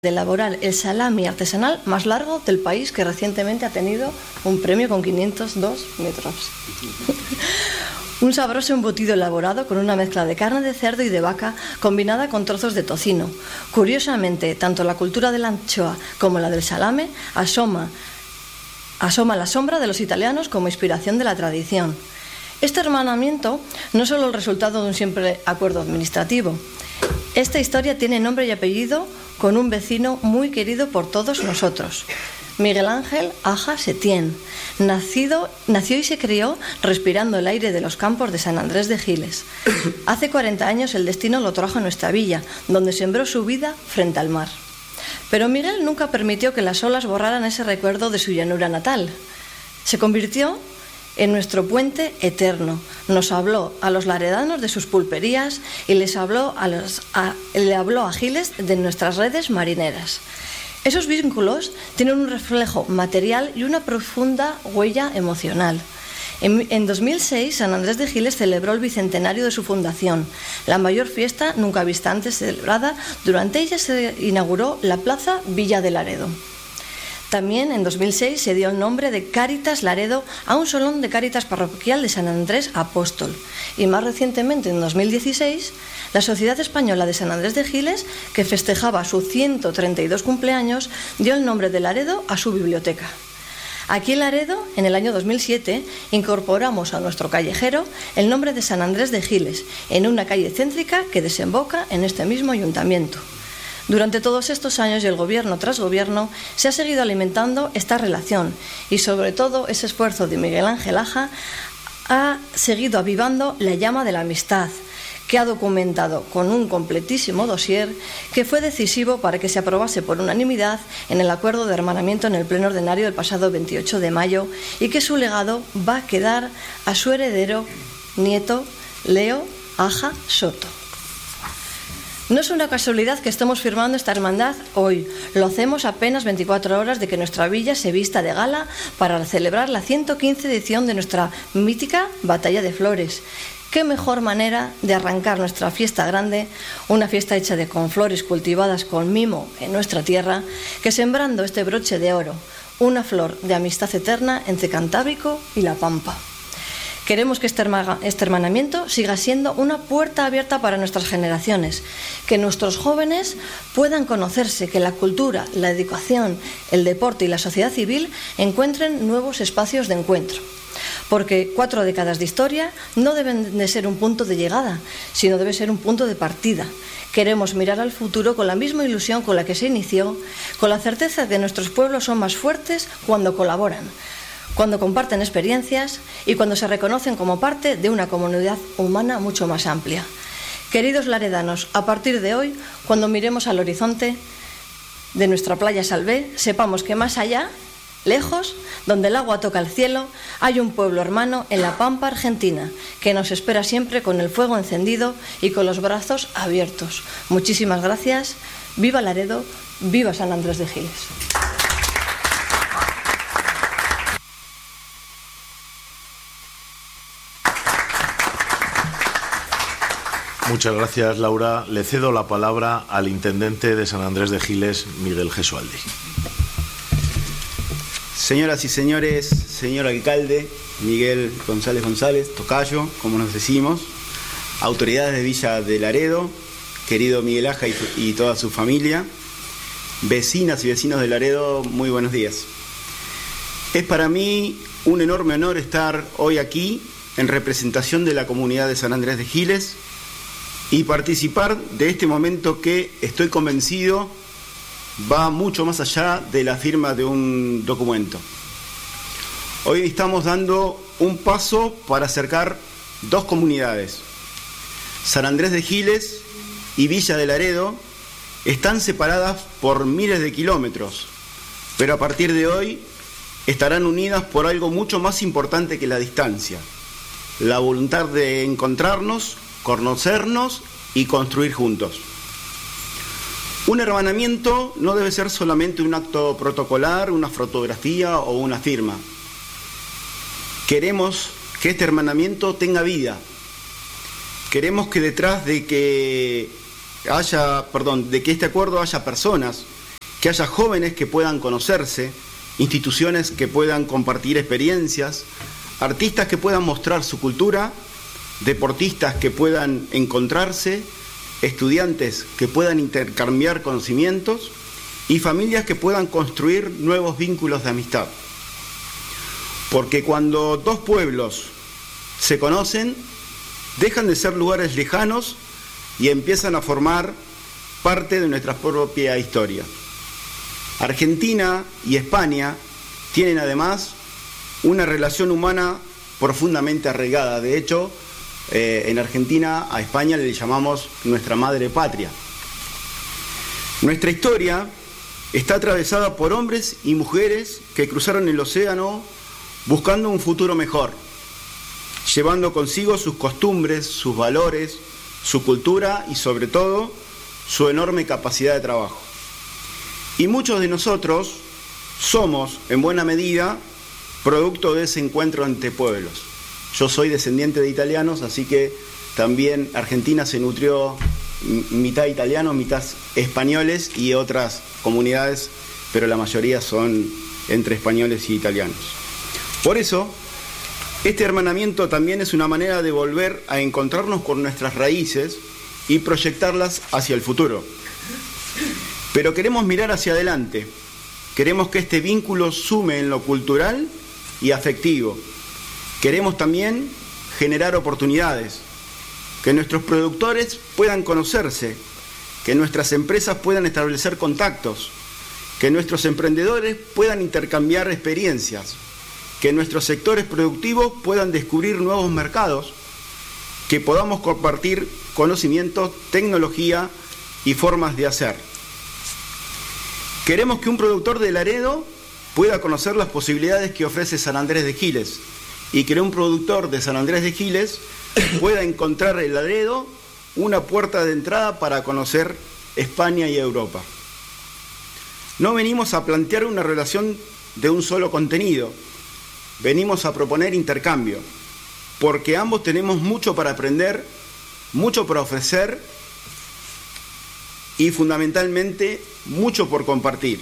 de elaborar el salami artesanal más largo del país, que recientemente ha tenido un premio con 502 metros. Un sabroso embutido elaborado con una mezcla de carne de cerdo y de vaca combinada con trozos de tocino. Curiosamente, tanto la cultura de la anchoa como la del salame asoma la sombra de los italianos como inspiración de la tradición. Este hermanamiento no es solo el resultado de un simple acuerdo administrativo. Esta historia tiene nombre y apellido con un vecino muy querido por todos nosotros, Miguel Ángel Aja Setién. Nació y se crió respirando el aire de los campos de San Andrés de Giles. Hace 40 años el destino lo trajo a nuestra villa, donde sembró su vida frente al mar. Pero Miguel nunca permitió que las olas borraran ese recuerdo de su llanura natal. Se convirtió en nuestro puente eterno. Nos habló a los laredanos de sus pulperías y le habló a Giles de nuestras redes marineras. Esos vínculos tienen un reflejo material y una profunda huella emocional. En 2006, San Andrés de Giles celebró el bicentenario de su fundación, la mayor fiesta nunca vista antes celebrada. Durante ella se inauguró la Plaza Villa de Laredo. También en 2006 se dio el nombre de Cáritas Laredo a un salón de Cáritas parroquial de San Andrés Apóstol. Y más recientemente, en 2016, la Sociedad Española de San Andrés de Giles, que festejaba su 132 cumpleaños, dio el nombre de Laredo a su biblioteca. Aquí en Laredo, en el año 2007, incorporamos a nuestro callejero el nombre de San Andrés de Giles, en una calle céntrica que desemboca en este mismo ayuntamiento. Durante todos estos años y el gobierno tras gobierno se ha seguido alimentando esta relación y sobre todo ese esfuerzo de Miguel Ángel Aja ha seguido avivando la llama de la amistad, que ha documentado con un completísimo dossier que fue decisivo para que se aprobase por unanimidad en el acuerdo de hermanamiento en el pleno ordinario del pasado 28 de mayo y que su legado va a quedar a su heredero nieto Leo Aja Soto. No es una casualidad que estemos firmando esta hermandad hoy. Lo hacemos apenas 24 horas de que nuestra villa se vista de gala para celebrar la 115 edición de nuestra mítica Batalla de Flores. ¿Qué mejor manera de arrancar nuestra fiesta grande, una fiesta hecha con flores cultivadas con mimo en nuestra tierra, que sembrando este broche de oro, una flor de amistad eterna entre Cantábrico y La Pampa? Queremos que este hermanamiento siga siendo una puerta abierta para nuestras generaciones, que nuestros jóvenes puedan conocerse, que la cultura, la educación, el deporte y la sociedad civil encuentren nuevos espacios de encuentro. Porque 4 décadas de historia no deben de ser un punto de llegada, sino debe ser un punto de partida. Queremos mirar al futuro con la misma ilusión con la que se inició, con la certeza de que nuestros pueblos son más fuertes cuando colaboran, cuando comparten experiencias y cuando se reconocen como parte de una comunidad humana mucho más amplia. Queridos laredanos, a partir de hoy, cuando miremos al horizonte de nuestra playa Salvé, sepamos que más allá, lejos, donde el agua toca el cielo, hay un pueblo hermano en La Pampa, Argentina, que nos espera siempre con el fuego encendido y con los brazos abiertos. Muchísimas gracias. Viva Laredo, viva San Andrés de Giles. Muchas gracias, Laura. Le cedo la palabra al intendente de San Andrés de Giles, Miguel Gesualdi. Señoras y señores, señor alcalde Miguel González, tocayo, como nos decimos, autoridades de Villa de Laredo, querido Miguel Aja y toda su familia, vecinas y vecinos de Laredo, muy buenos días. Es para mí un enorme honor estar hoy aquí en representación de la comunidad de San Andrés de Giles y participar de este momento que, estoy convencido, va mucho más allá de la firma de un documento. Hoy estamos dando un paso para acercar 2 comunidades. San Andrés de Giles y Villa de Laredo están separadas por miles de kilómetros, pero a partir de hoy estarán unidas por algo mucho más importante que la distancia: la voluntad de encontrarnos, conocernos y construir juntos. Un hermanamiento no debe ser solamente un acto protocolar, una fotografía o una firma. Queremos que este hermanamiento tenga vida. Queremos que detrás de que este acuerdo haya personas que haya jóvenes que puedan conocerse, instituciones que puedan compartir experiencias, artistas que puedan mostrar su cultura, deportistas que puedan encontrarse, estudiantes que puedan intercambiar conocimientos y familias que puedan construir nuevos vínculos de amistad. Porque cuando dos pueblos se conocen, dejan de ser lugares lejanos y empiezan a formar parte de nuestra propia historia. Argentina y España tienen además una relación humana profundamente arraigada. De hecho, en Argentina a España le llamamos nuestra madre patria. Nuestra historia está atravesada por hombres y mujeres que cruzaron el océano buscando un futuro mejor, llevando consigo sus costumbres, sus valores, su cultura y sobre todo su enorme capacidad de trabajo. Y muchos de nosotros somos, en buena medida, producto de ese encuentro entre pueblos. Yo soy descendiente de italianos, así que también Argentina se nutrió mitad italianos, mitad españoles y otras comunidades, pero la mayoría son entre españoles y italianos. Por eso, este hermanamiento también es una manera de volver a encontrarnos con nuestras raíces y proyectarlas hacia el futuro. Pero queremos mirar hacia adelante, queremos que este vínculo sume en lo cultural y afectivo. Queremos también generar oportunidades, que nuestros productores puedan conocerse, que nuestras empresas puedan establecer contactos, que nuestros emprendedores puedan intercambiar experiencias, que nuestros sectores productivos puedan descubrir nuevos mercados, que podamos compartir conocimientos, tecnología y formas de hacer. Queremos que un productor de Laredo pueda conocer las posibilidades que ofrece San Andrés de Giles y que un productor de San Andrés de Giles pueda encontrar en Laredo una puerta de entrada para conocer España y Europa. No venimos a plantear una relación de un solo contenido, venimos a proponer intercambio, porque ambos tenemos mucho para aprender, mucho para ofrecer y fundamentalmente mucho por compartir.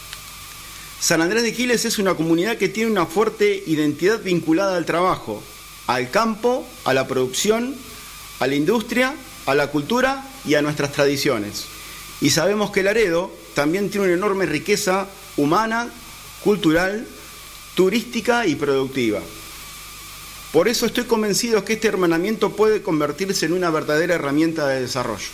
San Andrés de Giles es una comunidad que tiene una fuerte identidad vinculada al trabajo, al campo, a la producción, a la industria, a la cultura y a nuestras tradiciones. Y sabemos que Laredo también tiene una enorme riqueza humana, cultural, turística y productiva. Por eso estoy convencido que este hermanamiento puede convertirse en una verdadera herramienta de desarrollo.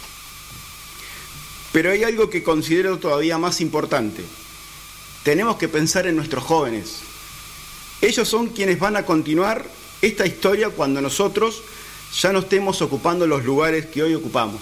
Pero hay algo que considero todavía más importante. Tenemos que pensar en nuestros jóvenes. Ellos son quienes van a continuar esta historia cuando nosotros ya no estemos ocupando los lugares que hoy ocupamos.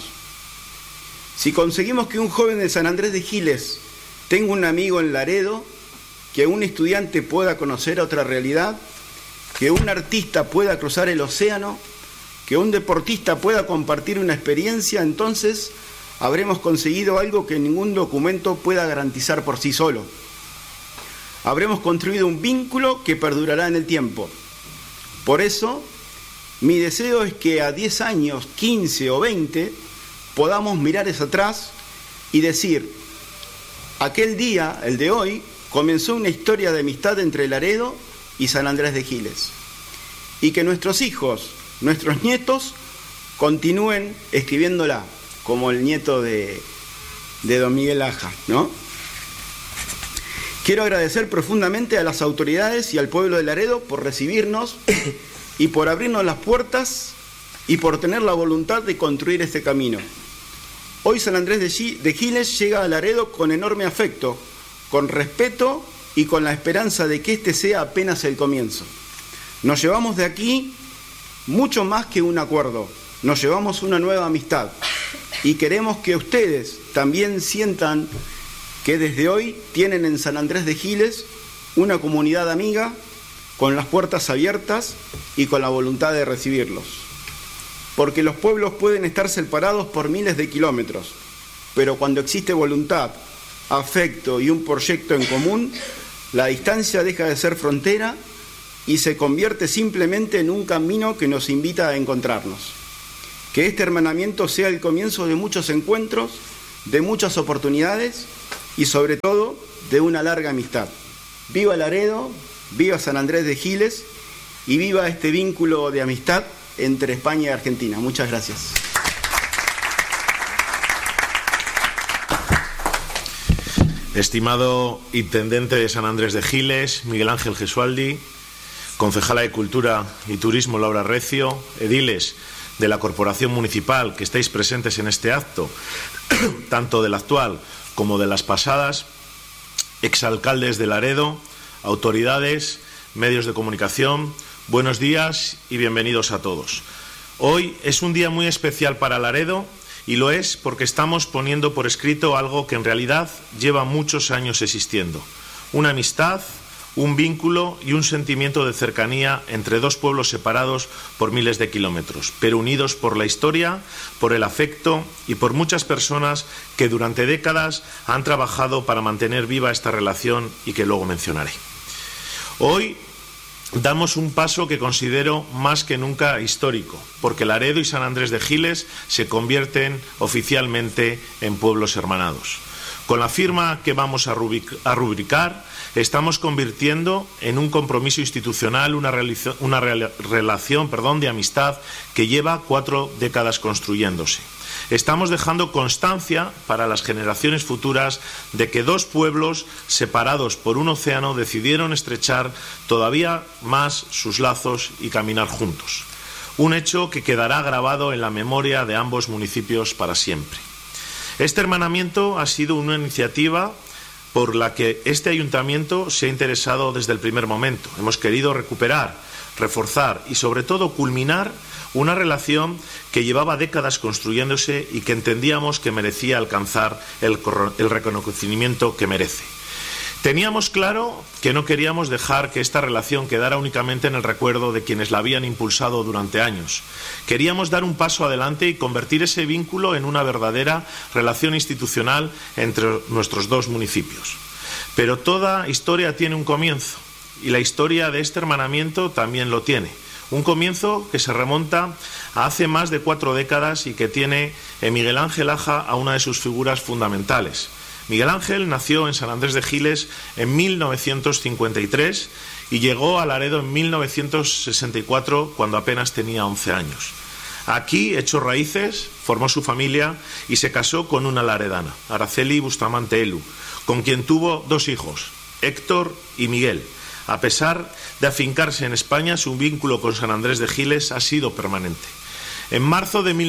Si conseguimos que un joven de San Andrés de Giles tenga un amigo en Laredo, que un estudiante pueda conocer otra realidad, que un artista pueda cruzar el océano, que un deportista pueda compartir una experiencia, entonces habremos conseguido algo que ningún documento pueda garantizar por sí solo. Habremos construido un vínculo que perdurará en el tiempo. Por eso, mi deseo es que a 10 años, 15 o 20, podamos mirar hacia atrás y decir, aquel día, el de hoy, comenzó una historia de amistad entre Laredo y San Andrés de Giles. Y que nuestros hijos, nuestros nietos, continúen escribiéndola, como el nieto de don Miguel Aja, ¿no? Quiero agradecer profundamente a las autoridades y al pueblo de Laredo por recibirnos y por abrirnos las puertas y por tener la voluntad de construir este camino. Hoy San Andrés de Giles llega a Laredo con enorme afecto, con respeto y con la esperanza de que este sea apenas el comienzo. Nos llevamos de aquí mucho más que un acuerdo, nos llevamos una nueva amistad y queremos que ustedes también sientan que desde hoy tienen en San Andrés de Giles una comunidad amiga con las puertas abiertas y con la voluntad de recibirlos. Porque los pueblos pueden estar separados por miles de kilómetros, pero cuando existe voluntad, afecto y un proyecto en común, la distancia deja de ser frontera y se convierte simplemente en un camino que nos invita a encontrarnos. Que este hermanamiento sea el comienzo de muchos encuentros, de muchas oportunidades y sobre todo de una larga amistad. Viva Laredo, viva San Andrés de Giles y viva este vínculo de amistad entre España y Argentina. Muchas gracias. Estimado intendente de San Andrés de Giles, Miguel Ángel Gesualdi, concejala de Cultura y Turismo Laura Recio, ediles de la Corporación Municipal que estáis presentes en este acto, tanto del actual como de las pasadas, exalcaldes de Laredo, autoridades, medios de comunicación, buenos días y bienvenidos a todos. Hoy es un día muy especial para Laredo y lo es porque estamos poniendo por escrito algo que en realidad lleva muchos años existiendo, una amistad, un vínculo y un sentimiento de cercanía entre dos pueblos separados por miles de kilómetros, pero unidos por la historia, por el afecto y por muchas personas que durante décadas han trabajado para mantener viva esta relación y que luego mencionaré. Hoy damos un paso que considero más que nunca histórico, porque Laredo y San Andrés de Giles se convierten oficialmente en pueblos hermanados. Con la firma que vamos a rubricar, estamos convirtiendo en un compromiso institucional una relación de amistad que lleva 4 décadas construyéndose. Estamos dejando constancia para las generaciones futuras de que dos pueblos separados por un océano decidieron estrechar todavía más sus lazos y caminar juntos. Un hecho que quedará grabado en la memoria de ambos municipios para siempre. Este hermanamiento ha sido una iniciativa por la que este ayuntamiento se ha interesado desde el primer momento. Hemos querido recuperar, reforzar y sobre todo culminar una relación que llevaba décadas construyéndose y que entendíamos que merecía alcanzar el reconocimiento que merece. Teníamos claro que no queríamos dejar que esta relación quedara únicamente en el recuerdo de quienes la habían impulsado durante años. Queríamos dar un paso adelante y convertir ese vínculo en una verdadera relación institucional entre nuestros dos municipios. Pero toda historia tiene un comienzo y la historia de este hermanamiento también lo tiene. Un comienzo que se remonta a hace más de 4 décadas y que tiene en Miguel Ángel Aja a una de sus figuras fundamentales. Miguel Ángel nació en San Andrés de Giles en 1953 y llegó a Laredo en 1964 cuando apenas tenía 11 años. Aquí echó raíces, formó su familia y se casó con una laredana, Araceli Bustamante Elu, con quien tuvo 2 hijos, Héctor y Miguel. A pesar de afincarse en España, su vínculo con San Andrés de Giles ha sido permanente. En marzo de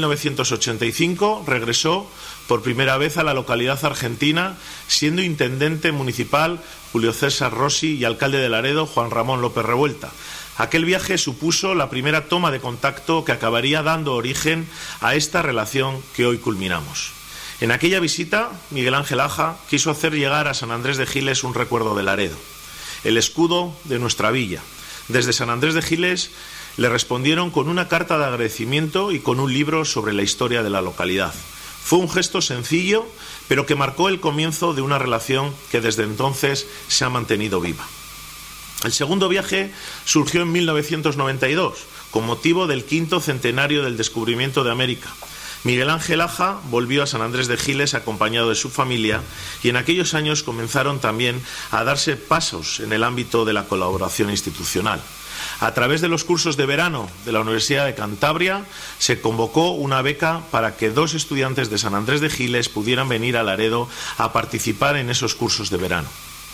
1985 regresó por primera vez a la localidad argentina, siendo intendente municipal Julio César Rossi y alcalde de Laredo Juan Ramón López Revuelta. Aquel viaje supuso la primera toma de contacto que acabaría dando origen a esta relación que hoy culminamos. En aquella visita, Miguel Ángel Aja quiso hacer llegar a San Andrés de Giles un recuerdo de Laredo, el escudo de nuestra villa. Desde San Andrés de Giles le respondieron con una carta de agradecimiento y con un libro sobre la historia de la localidad. Fue un gesto sencillo, pero que marcó el comienzo de una relación que desde entonces se ha mantenido viva. El segundo viaje surgió en 1992, con motivo del 5º centenario del descubrimiento de América. Miguel Ángel Aja volvió a San Andrés de Giles acompañado de su familia y en aquellos años comenzaron también a darse pasos en el ámbito de la colaboración institucional. A través de los cursos de verano de la Universidad de Cantabria se convocó una beca para que 2 estudiantes de San Andrés de Giles pudieran venir a Laredo a participar en esos cursos de verano.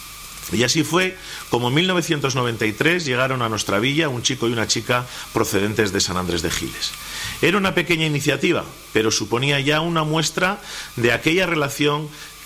Y así fue como en 1993 llegaron a nuestra villa un chico y una chica procedentes de San Andrés de Giles. Era una pequeña iniciativa, pero suponía ya una muestra de aquella relación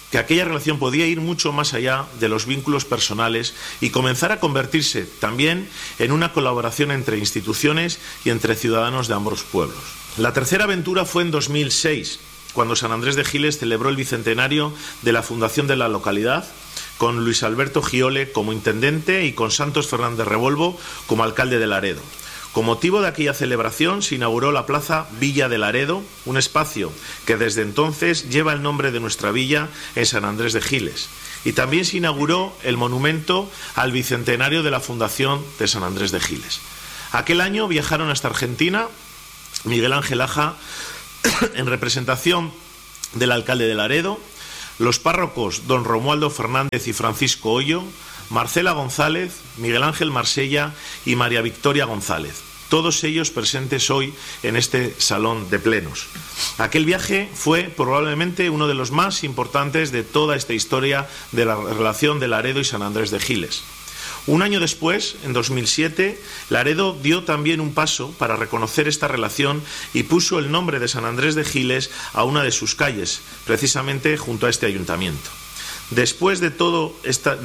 podía ir mucho más allá de los vínculos personales y comenzar a convertirse también en una colaboración entre instituciones y entre ciudadanos de ambos pueblos. La tercera aventura fue en 2006, cuando San Andrés de Giles celebró el bicentenario de la fundación de la localidad, con Luis Alberto Giole como intendente y con Santos Fernández Revolvo como alcalde de Laredo. Con motivo de aquella celebración se inauguró la Plaza Villa de Laredo, un espacio que desde entonces lleva el nombre de nuestra villa en San Andrés de Giles. Y también se inauguró el monumento al bicentenario de la fundación de San Andrés de Giles. Aquel año viajaron hasta Argentina Miguel Ángel Aja en representación del alcalde de Laredo, los párrocos don Romualdo Fernández y Francisco Hoyo, Marcela González, Miguel Ángel Marsella y María Victoria González. Todos ellos presentes hoy en este salón de plenos. Aquel viaje fue probablemente uno de los más importantes de toda esta historia de la relación de Laredo y San Andrés de Giles. Un año después, en 2007, Laredo dio también un paso para reconocer esta relación y puso el nombre de San Andrés de Giles a una de sus calles, precisamente junto a este ayuntamiento. Después de todo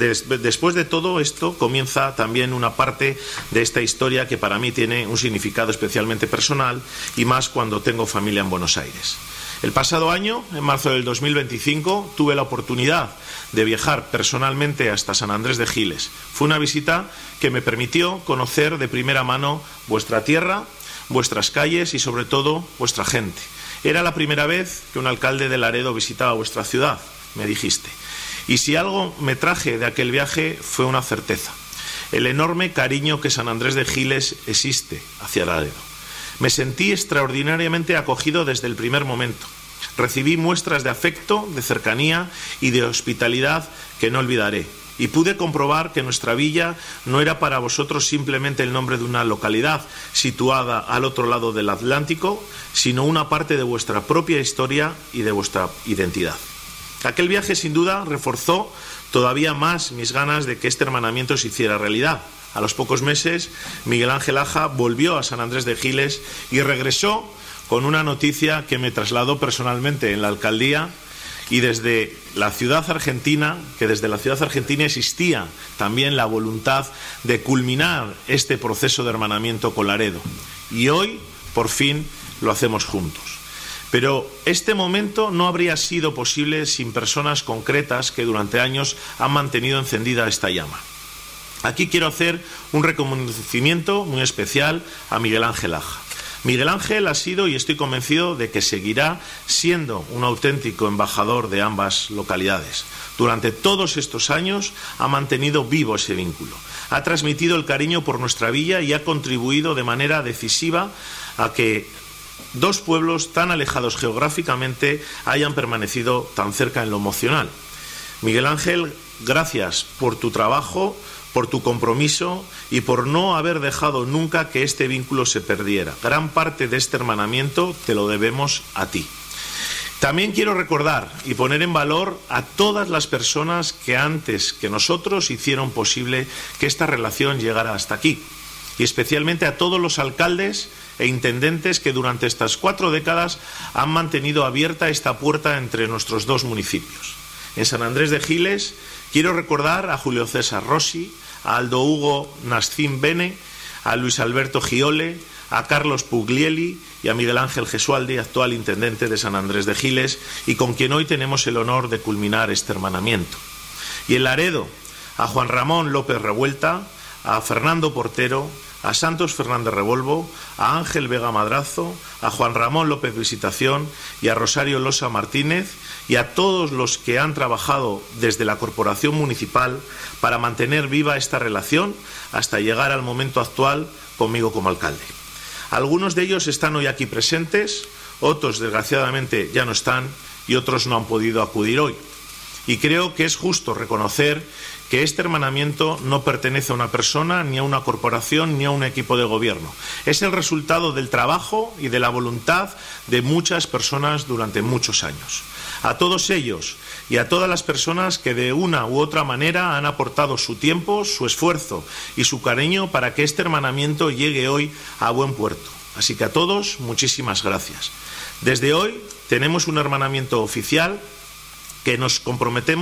esto comienza también una parte de esta historia que para mí tiene un significado especialmente personal y más cuando tengo familia en Buenos Aires. El pasado año, en marzo del 2025, tuve la oportunidad de viajar personalmente hasta San Andrés de Giles. Fue una visita que me permitió conocer de primera mano vuestra tierra, vuestras calles y sobre todo vuestra gente. Era la primera vez que un alcalde de Laredo visitaba vuestra ciudad, me dijiste. Y si algo me traje de aquel viaje fue una certeza: el enorme cariño que San Andrés de Giles existe hacia Laredo. Me sentí extraordinariamente acogido desde el primer momento. Recibí muestras de afecto, de cercanía y de hospitalidad que no olvidaré. Y pude comprobar que nuestra villa no era para vosotros simplemente el nombre de una localidad situada al otro lado del Atlántico, sino una parte de vuestra propia historia y de vuestra identidad. Aquel viaje sin duda reforzó todavía más mis ganas de que este hermanamiento se hiciera realidad. A los pocos meses, Miguel Ángel Aja volvió a San Andrés de Giles y regresó con una noticia que me trasladó personalmente en la alcaldía y desde la ciudad argentina, que desde la ciudad argentina existía también la voluntad de culminar este proceso de hermanamiento con Laredo. Y hoy, por fin, lo hacemos juntos. Pero este momento no habría sido posible sin personas concretas que durante años han mantenido encendida esta llama. Aquí quiero hacer un reconocimiento muy especial a Miguel Ángel Aja. Miguel Ángel ha sido, y estoy convencido de que seguirá siendo, un auténtico embajador de ambas localidades. Durante todos estos años ha mantenido vivo ese vínculo. Ha transmitido el cariño por nuestra villa y ha contribuido de manera decisiva a que dos pueblos tan alejados geográficamente hayan permanecido tan cerca en lo emocional. Miguel Ángel, gracias por tu trabajo, por tu compromiso y por no haber dejado nunca que este vínculo se perdiera. Gran parte de este hermanamiento te lo debemos a ti. También quiero recordar y poner en valor a todas las personas que antes que nosotros hicieron posible que esta relación llegara hasta aquí. Y especialmente a todos los alcaldes e intendentes que durante estas 4 décadas han mantenido abierta esta puerta entre nuestros dos municipios. En San Andrés de Giles quiero recordar a Julio César Rossi, a Aldo Hugo Nascín Bene, a Luis Alberto Giole, a Carlos Puglieli y a Miguel Ángel Gesualdi, actual intendente de San Andrés de Giles, y con quien hoy tenemos el honor de culminar este hermanamiento. Y en Laredo, a Juan Ramón López Revuelta, a Fernando Portero, a Santos Fernández Revolvo, a Ángel Vega Madrazo, a Juan Ramón López Visitación y a Rosario Losa Martínez, y a todos los que han trabajado desde la Corporación Municipal para mantener viva esta relación hasta llegar al momento actual conmigo como alcalde. Algunos de ellos están hoy aquí presentes, otros desgraciadamente ya no están y otros no han podido acudir hoy. Y creo que es justo reconocer que este hermanamiento no pertenece a una persona, ni a una corporación, ni a un equipo de gobierno. Es el resultado del trabajo y de la voluntad de muchas personas durante muchos años. A todos ellos y a todas las personas que de una u otra manera han aportado su tiempo, su esfuerzo y su cariño para que este hermanamiento llegue hoy a buen puerto. Así que a todos, muchísimas gracias. Desde hoy tenemos un hermanamiento oficial que nos compromete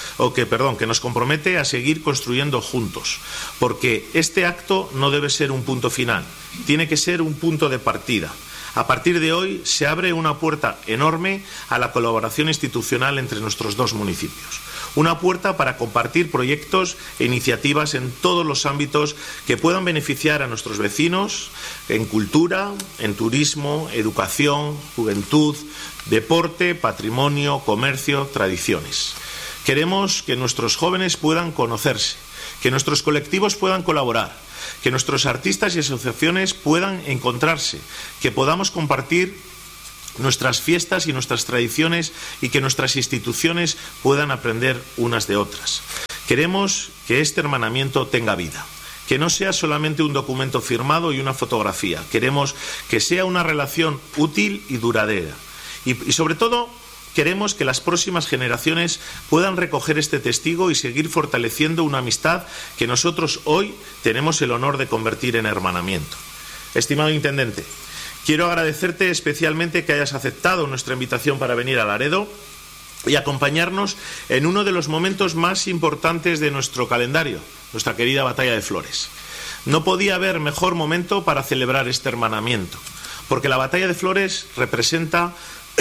a seguir construyendo juntos, porque este acto no debe ser un punto final, tiene que ser un punto de partida. A partir de hoy se abre una puerta enorme a la colaboración institucional entre nuestros dos municipios. Una puerta para compartir proyectos e iniciativas en todos los ámbitos que puedan beneficiar a nuestros vecinos en cultura, en turismo, educación, juventud, deporte, patrimonio, comercio, tradiciones. Queremos que nuestros jóvenes puedan conocerse, que nuestros colectivos puedan colaborar, que nuestros artistas y asociaciones puedan encontrarse, que podamos compartir nuestras fiestas y nuestras tradiciones y que nuestras instituciones puedan aprender unas de otras. Queremos que este hermanamiento tenga vida, que no sea solamente un documento firmado y una fotografía. Queremos que sea una relación útil y duradera. Y sobre todo, queremos que las próximas generaciones puedan recoger este testigo y seguir fortaleciendo una amistad que nosotros hoy tenemos el honor de convertir en hermanamiento. Estimado intendente, quiero agradecerte especialmente que hayas aceptado nuestra invitación para venir a Laredo y acompañarnos en uno de los momentos más importantes de nuestro calendario, nuestra querida Batalla de Flores. No podía haber mejor momento para celebrar este hermanamiento, porque la Batalla de Flores representa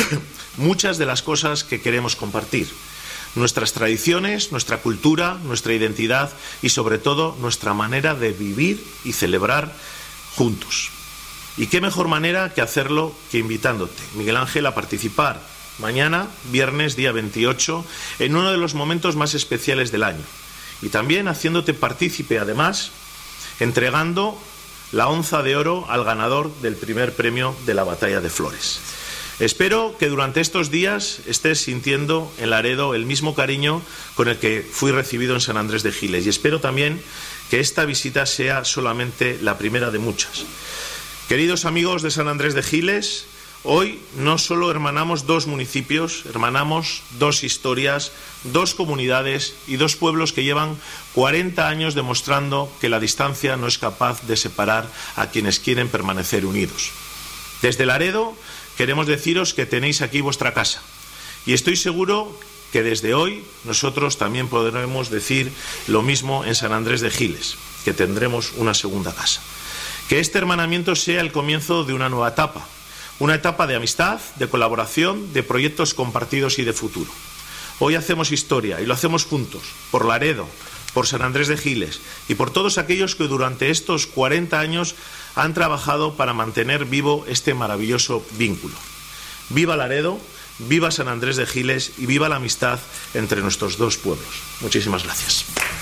muchas de las cosas que queremos compartir. Nuestras tradiciones, nuestra cultura, nuestra identidad y sobre todo nuestra manera de vivir y celebrar juntos. Y qué mejor manera que hacerlo que invitándote, Miguel Ángel, a participar mañana, viernes, día 28, en uno de los momentos más especiales del año. Y también haciéndote partícipe, además, entregando la onza de oro al ganador del primer premio de la Batalla de Flores. Espero que durante estos días estés sintiendo en Laredo el mismo cariño con el que fui recibido en San Andrés de Giles. Y espero también que esta visita sea solamente la primera de muchas. Queridos amigos de San Andrés de Giles, hoy no solo hermanamos dos municipios, hermanamos dos historias, dos comunidades y dos pueblos que llevan 40 años demostrando que la distancia no es capaz de separar a quienes quieren permanecer unidos. Desde Laredo queremos deciros que tenéis aquí vuestra casa y estoy seguro que desde hoy nosotros también podremos decir lo mismo en San Andrés de Giles, que tendremos una segunda casa. Que este hermanamiento sea el comienzo de una nueva etapa, una etapa de amistad, de colaboración, de proyectos compartidos y de futuro. Hoy hacemos historia y lo hacemos juntos, por Laredo, por San Andrés de Giles y por todos aquellos que durante estos 40 años han trabajado para mantener vivo este maravilloso vínculo. Viva Laredo, viva San Andrés de Giles y viva la amistad entre nuestros dos pueblos. Muchísimas gracias.